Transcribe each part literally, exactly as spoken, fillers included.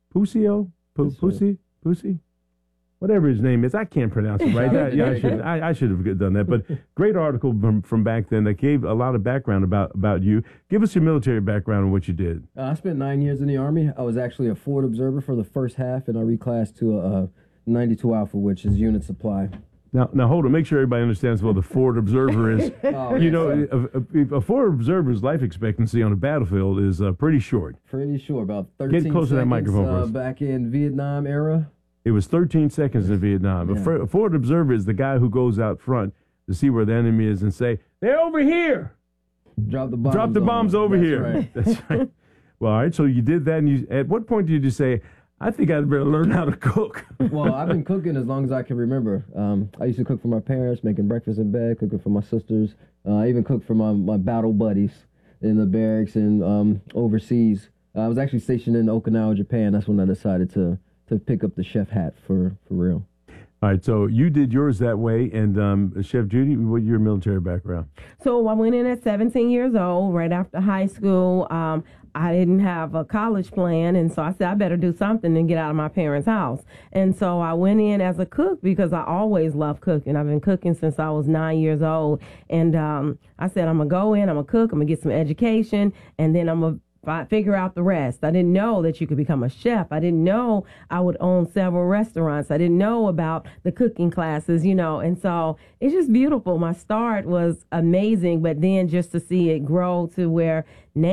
Pusio? P- Pussy? Pussy? Whatever his name is, I can't pronounce it right. That, yeah, I should, I, I should have done that. But great article from, from back then that gave a lot of background about, about you. Give us your military background and what you did. Uh, I spent nine years in the Army. I was actually a forward observer for the first half, and I reclassed to a, a ninety-two Alpha, which is unit supply. Now, now hold on. Make sure everybody understands what the forward observer is. Oh, you know, a, a, a forward observer's life expectancy on a battlefield is uh, pretty short. Pretty sure, about thirteen Get close seconds, to that microphone, uh, please. back in Vietnam era. It was thirteen seconds in Vietnam. Yeah. A, for, a forward observer is the guy who goes out front to see where the enemy is and say, they're over here. Drop the bombs. Drop the bombs over That's here. Right. That's right. Well, all right. So you did that. And you, at what point did you say, I think I'd better learn how to cook? Well, I've been cooking as long as I can remember. Um, I used to cook for my parents, making breakfast in bed, cooking for my sisters. Uh, I even cooked for my, my battle buddies in the barracks and um, overseas. I was actually stationed in Okinawa, Japan. That's when I decided to to pick up the chef hat for, for real. All right, so you did yours that way, and um, Chef Judy, what's your military background? So I went in at seventeen years old, right after high school. Um, I didn't have a college plan, and so I said I better do something and get out of my parents' house. And so I went in as a cook because I always loved cooking. I've been cooking since I was nine years old, and um, I said I'm gonna go in, I'm gonna cook, I'm gonna get some education, and then I'm gonna Fi- figure out the rest. I didn't know that you could become a chef. I didn't know I would own several restaurants. I didn't know about the cooking classes, you know, and so it's just beautiful. My start was amazing, but then just to see it grow to where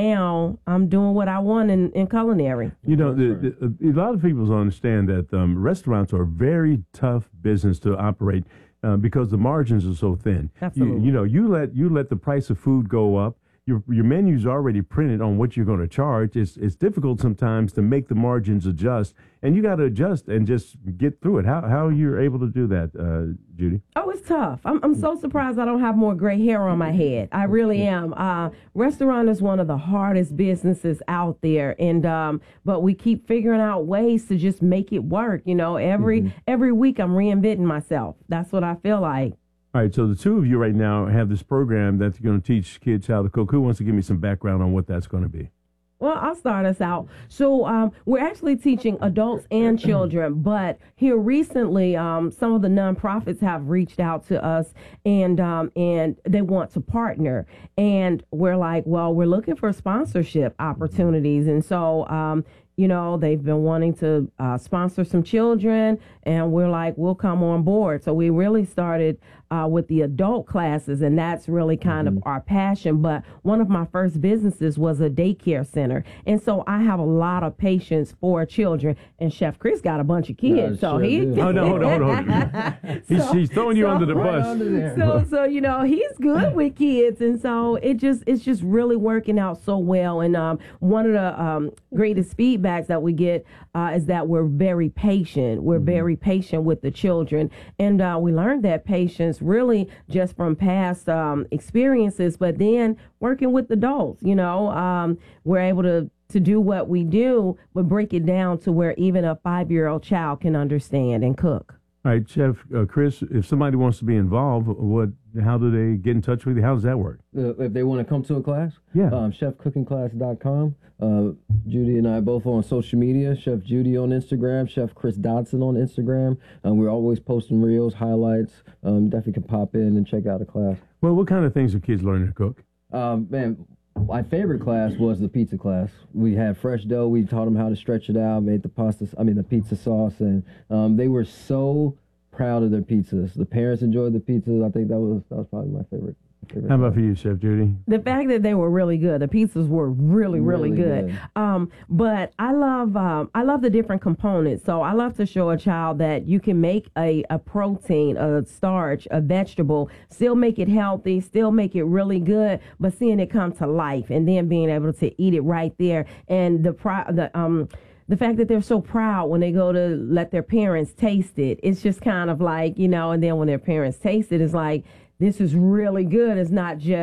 now I'm doing what I want in, in culinary. You know, the, the, a lot of people don't understand that um, restaurants are a very tough business to operate uh, because the margins are so thin. Absolutely. You, you know, you let you let the price of food go up. Your your menu's already printed on what you're going to charge. It's it's difficult sometimes to make the margins adjust, and you got to adjust and just get through it. How how you're able to do that, uh, Judy? Oh, it's tough. I'm I'm so surprised I don't have more gray hair on my head. I really am. Uh, restaurant is one of the hardest businesses out there, and um, but we keep figuring out ways to just make it work. You know, every mm-hmm. every week I'm reinventing myself. That's what I feel like. All right, so the two of you right now have this program that you're going to teach kids how to cook. Who wants to give me some background on what that's going to be? Well, I'll start us out. So um, we're actually teaching adults and children, but here recently, um, some of the nonprofits have reached out to us, and um, and they want to partner. And we're like, well, we're looking for sponsorship opportunities, and so. Um, You know, they've been wanting to uh, sponsor some children, and we're like, we'll come on board. So we really started uh, with the adult classes, and that's really kind mm-hmm. of our passion. But one of my first businesses was a daycare center. And so I have a lot of patience for children. And Chef Chris got a bunch of kids. No, so sure he. Oh, no, hold on, hold on. he's, so, he's throwing you so, under the right bus. under there. So, so, you know, he's good with kids. And so it just, it's just really working out so well. And um, one of the um, greatest feedback that we get uh, is that we're very patient. We're mm-hmm. very patient with the children. And uh, we learned that patience really just from past um, experiences, but then working with adults, you know, um, we're able to, to do what we do, but break it down to where even a five-year-old child can understand and cook. All right, Chef uh, Chris, if somebody wants to be involved, what? How do they get in touch with you? How does that work? Uh, if they want to come to a class? Yeah. Um, chef cooking class dot com. Uh, Judy and I both on social media. Chef Judy on Instagram. Chef Chris Dodson on Instagram. Um, we're always posting reels, highlights. Um, definitely can pop in and check out the class. Well, what kind of things are kids learning to cook? Um, man, my favorite class was the pizza class. We had fresh dough. We taught them how to stretch it out, made the pasta, I mean, the pizza sauce, and um, they were so proud of their pizzas. The parents enjoyed the pizzas. I think that was that was probably my favorite. favorite How about class. for you, Chef Judy? The fact that they were really good, the pizzas were really, really, Really good. good. Um, but I love, um, I love the different components. So I love to show a child that you can make a, a protein, a starch, a vegetable, still make it healthy, still make it really good, but seeing it come to life and then being able to eat it right there. And the pri- the um. The fact that they're so proud when they go to let their parents taste it, it's just kind of like, you know, and then when their parents taste it, it's like, this is really good. It's not just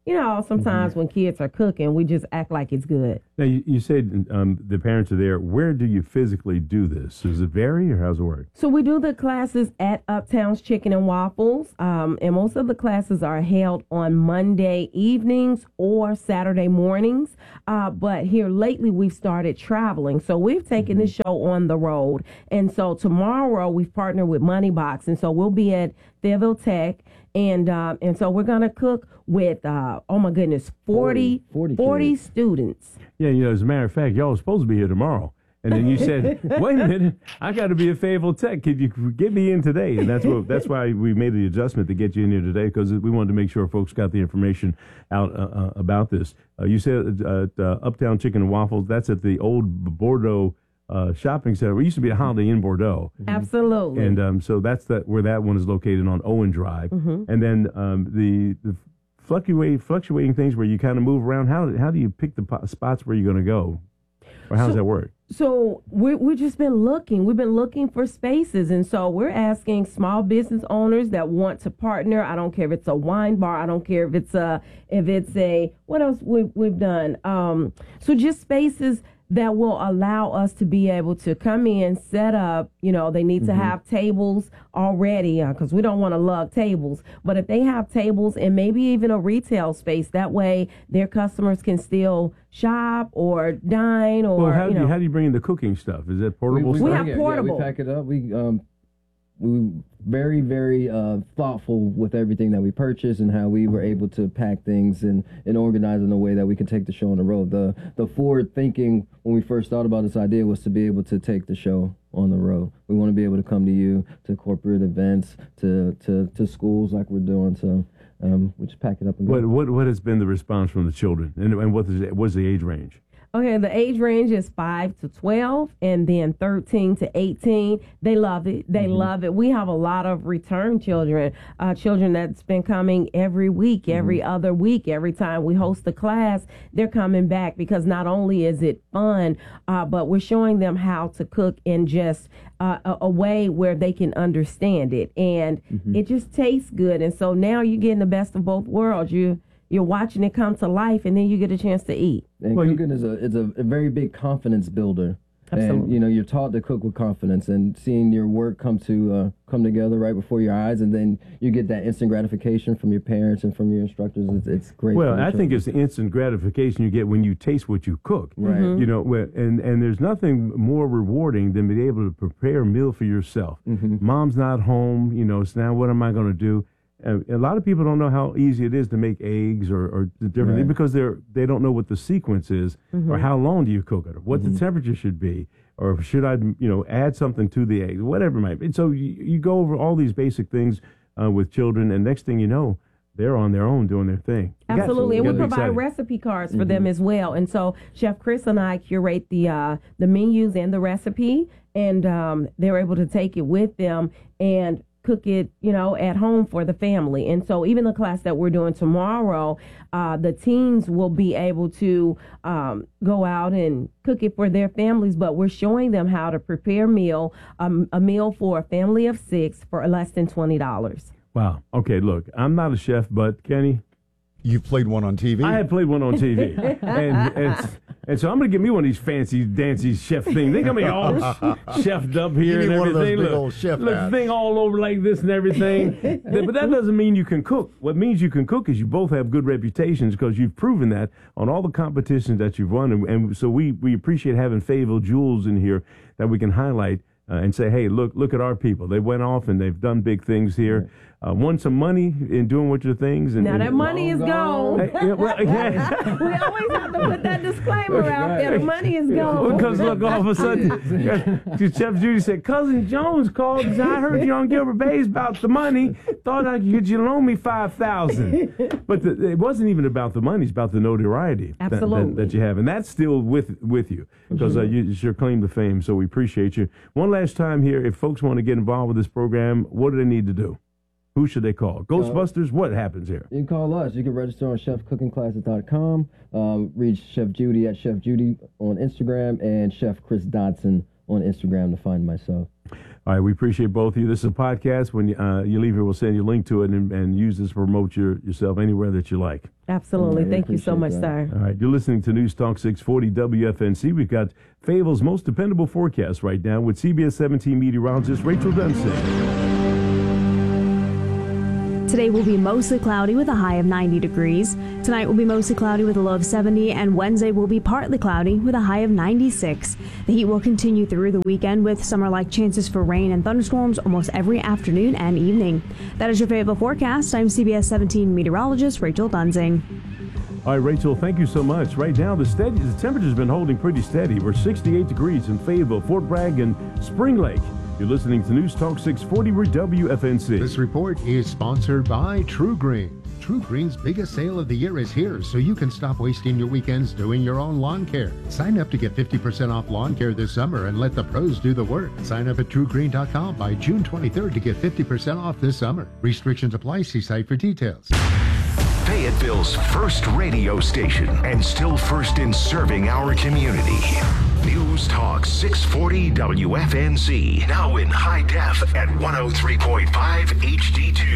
you know, sometimes mm-hmm. when kids are cooking, we just act like it's good. Now, you, you said um, the parents are there. Where do you physically do this? Does it vary, or how's it work? So we do the classes at Uptown's Chicken and Waffles, um, and most of the classes are held on Monday evenings or Saturday mornings. Uh, but here lately, we've started traveling. So we've taken mm-hmm. the show on the road. And so tomorrow, we've partnered with Moneybox. And so we'll be at Fayetteville Tech. And uh, and so we're going to cook with, uh, oh, my goodness, forty, forty, forty, forty students. Yeah, you know, as a matter of fact, y'all were supposed to be here tomorrow. And then you said, wait a minute, I got to be at Fayetteville Tech. Could you get me in today? And that's what that's why we made the adjustment to get you in here today, because we wanted to make sure folks got the information out uh, uh, about this. Uh, you said uh, uh, Uptown Chicken and Waffles, that's at the old Bordeaux uh, shopping center. It used to be a Holiday Inn Bordeaux. Absolutely. And um, so that's that where that one is located on Owen Drive. Mm-hmm. And then um, the, the fluctuating, fluctuating things where you kind of move around, how, how do you pick the po- spots where you're going to go? Or how does so, that work? So we we've just been looking. We've been looking for spaces, and so we're asking small business owners that want to partner. I don't care if it's a wine bar. I don't care if it's a if it's a what else we've we've done. Um, so just spaces that will allow us to be able to come in, set up. You know, they need mm-hmm. to have tables already because uh, we don't want to lug tables. But if they have tables and maybe even a retail space, that way their customers can still shop or dine or. Well, how you do know. you how do you bring in the cooking stuff? Is that portable we, we stuff? We have it, portable. Yeah, we pack it up. We um we very very uh, thoughtful with everything that we purchase and how we were able to pack things and, and organize in a way that we could take the show on the road. The the forward thinking when we first thought about this idea was to be able to take the show on the road. We want to be able to come to you, to corporate events, to to, to schools like we're doing. So um, we just pack it up and go. What what what has been the response from the children, and and what is what's the age range? Okay, the age range is five to twelve, and then thirteen to eighteen. They love it. They mm-hmm. love it. We have a lot of return children, uh, children that's been coming every week, every mm-hmm. other week. Every time we host a class, they're coming back because not only is it fun, uh, but we're showing them how to cook in just uh, a, a way where they can understand it, and mm-hmm. it just tastes good. And so now you're getting the best of both worlds. You You're watching it come to life, and then you get a chance to eat. And well, cooking is a is a, a very big confidence builder. Absolutely. And you know, you're taught to cook with confidence, and seeing your work come to uh, come together right before your eyes, and then you get that instant gratification from your parents and from your instructors. It's, it's great. Well, I think it's the instant gratification you get when you taste what you cook. Right. Mm-hmm. You know, and and there's nothing more rewarding than being able to prepare a meal for yourself. Mm-hmm. Mom's not home. You know, so now what am I going to do? Uh, a lot of people don't know how easy it is to make eggs or, or different things because they're they don't know what the sequence is mm-hmm. or how long do you cook it or what mm-hmm. the temperature should be or should I you know add something to the eggs, whatever it might be. And so you, you go over all these basic things uh, with children, and next thing you know, they're on their own doing their thing. Absolutely, and we provide excited. recipe cards for mm-hmm. them as well. And so Chef Chris and I curate the uh, the menus and the recipe, and um, they're able to take it with them and cook it, you know, at home for the family. And so even the class that we're doing tomorrow, uh, the teens will be able to um, go out and cook it for their families, but we're showing them how to prepare a meal, um, a meal for a family of six for less than twenty dollars. Wow. Okay, look, I'm not a chef, but Kenny, you've played one on T V. I had played one on T V. and, and and so I'm going to get me one of these fancy, dancy chef things. They got me all chefed up here and one everything. Of those big look, old chef look hats. thing all over like this and everything. But that doesn't mean you can cook. What means you can cook is you both have good reputations because you've proven that on all the competitions that you've run. And, and so we, we appreciate having Fayetteville jewels in here that we can highlight uh, and say, hey, look look at our people. They went off and they've done big things here. Uh, won some money in doing what your things. And, now and, that money is gone. Hey, yeah, well, yeah. We always have to put that disclaimer out there. The money is gone. Because look, all of a sudden, Chef Judy said, Cousin Jones called. I heard you on Gilbert Bay's about the money. Thought I could you loan me five thousand. But the, it wasn't even about the money. It's about the notoriety that, that, that you have, and that's still with with you because mm-hmm. uh, you, it's your claim to fame. So we appreciate you. One last time here, if folks want to get involved with this program, what do they need to do? Who should they call? Ghostbusters? Uh, what happens here? You can call us. You can register on chef cooking classes dot com. Um, reach Chef Judy at Chef Judy on Instagram and Chef Chris Dodson on Instagram to find myself. All right, we appreciate both of you. This is a podcast. When uh, you leave here, we'll send you a link to it and, and use this to promote your, yourself anywhere that you like. Absolutely. Yeah, Thank you so much, that. sir. All right, you're listening to News Talk six forty W F N C. We've got Fayetteville's most dependable forecast right now with C B S seventeen meteorologist Rachel Dunsing. Today will be mostly cloudy with a high of ninety degrees. Tonight will be mostly cloudy with a low of seventy, and Wednesday will be partly cloudy with a high of ninety-six. The heat will continue through the weekend with summer-like chances for rain and thunderstorms almost every afternoon and evening. That is your Fayetteville forecast. I'm C B S seventeen meteorologist Rachel Dunsing. All right, Rachel, thank you so much. Right now, the steady, the temperature's been holding pretty steady. We're sixty-eight degrees in Fayetteville, Fort Bragg, and Spring Lake. You're listening to News Talk six forty W F N C. This report is sponsored by True Green. True Green's biggest sale of the year is here, so you can stop wasting your weekends doing your own lawn care. Sign up to get fifty percent off lawn care this summer and let the pros do the work. Sign up at true green dot com by June twenty-third to get fifty percent off this summer. Restrictions apply. See site for details. Fayetteville's first radio station and still first in serving our community. News Talk six forty W F N C. Now in high def at one oh three point five H D two.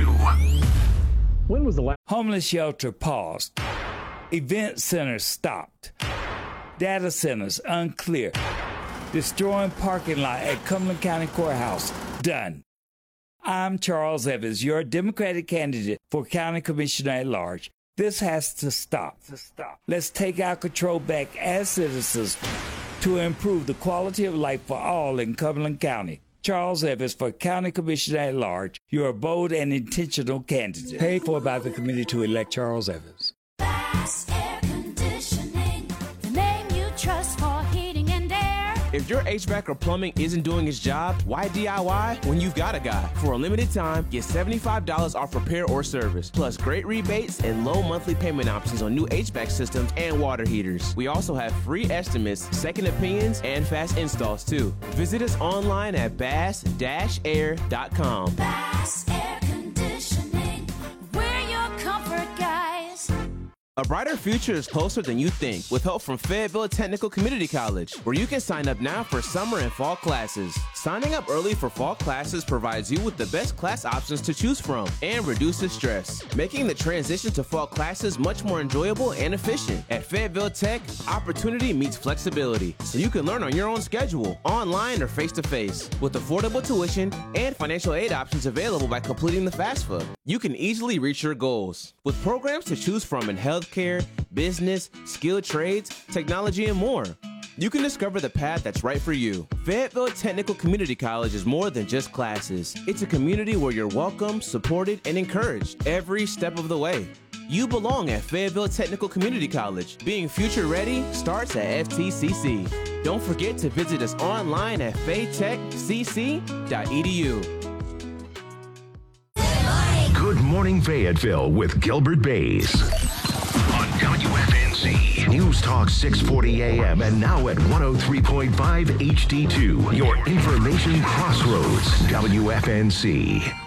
When was the last? Homeless shelter paused. Event centers stopped. Data centers unclear. Destroying parking lot at Cumberland County Courthouse done. I'm Charles Evans, your Democratic candidate for County Commissioner at Large. This has to stop. To stop. Let's take our control back as citizens to improve the quality of life for all in Cumberland County. Charles Evans for County Commissioner at Large. You're a bold and intentional candidate. Paid for by the committee to elect Charles Evans. Bass Air Conditioning, the name you trust for heating and air. If your H V A C or plumbing isn't doing its job, why D I Y when you've got a guy? For a limited time, get seventy-five dollars off repair or service, plus great rebates and low monthly payment options on new H V A C systems and water heaters. We also have free estimates, second opinions, and fast installs too. Visit us online at bass dash air dot com. Bass Air Conditioning, we're your comfort guys. A brighter future is closer than you think with help from Fayetteville Technical Community College, where you can sign up now for summer and fall classes. Signing up early for fall classes provides you with the best class options to choose from and reduces stress, making the transition to fall classes much more enjoyable and efficient. At Fayetteville Tech, opportunity meets flexibility, so you can learn on your own schedule, online or face-to-face, with affordable tuition and financial aid options available by completing the FAFSA. You can easily reach your goals with programs to choose from in health care, business, skilled trades, technology, and more. You can discover the path that's right for you. Fayetteville Technical Community College is more than just classes. It's a community where you're welcome, supported, and encouraged every step of the way. You belong at Fayetteville Technical Community College. Being future ready starts at F T C C. Don't forget to visit us online at faytech c c dot e d u. Good Morning Fayetteville with Gilbert Bays. On W F N C, News Talk six forty A M and now at one oh three point five H D two. Your information crossroads, W F N C.